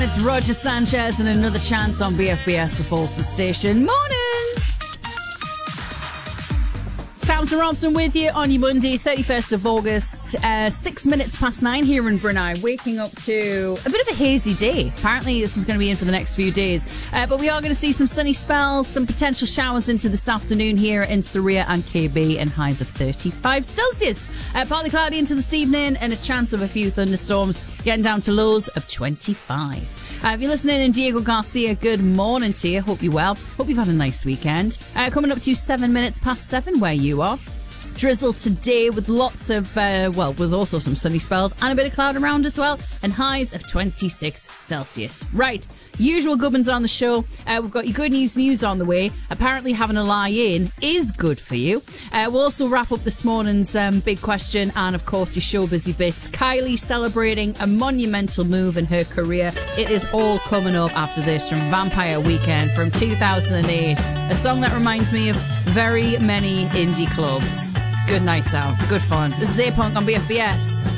It's Roger Sanchez and Another Chance on BFBS, the Forces station. Morning! Samson Robson with you on your Monday, 31st of August, 6 minutes past 9 here in Brunei, waking up to a bit of a hazy day. Apparently this is going to be in for the next few days, but we are going to see some sunny spells, some potential showers into this afternoon here in Saria and KB, and highs of 35 Celsius. Partly cloudy into this evening and a chance of a few thunderstorms, getting down to lows of 25. If you're listening in Diego Garcia, good morning to you. Hope you're well. Hope you've had a nice weekend. Coming up to 7 minutes past 7 where you are. Drizzle today with lots of, with also some sunny spells and a bit of cloud around as well, and highs of 26 Celsius. Right, usual gubbins on the show. We've got your good news on the way. Apparently having a lie-in is good for you. We'll also wrap up this morning's big question and, of course, your show busy bits. Kylie celebrating a monumental move in her career. It is all coming up after this from Vampire Weekend from 2008. A song that reminds me of very many indie clubs. Good nights out. Good fun. This is A-Punk on BFBS.